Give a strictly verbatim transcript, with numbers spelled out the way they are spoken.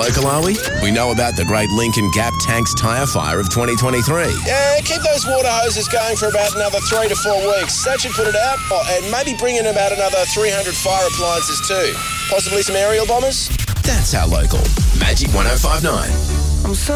local, are we? We know about the great Lincoln Gap Tanks tyre fire of twenty twenty-three. Yeah, keep those water hoses going for about another three to four weeks. That should put it out. Oh, and maybe bring in about another three hundred fire appliances too. Possibly some aerial bombers. That's our local. Magic one oh five nine. I'm so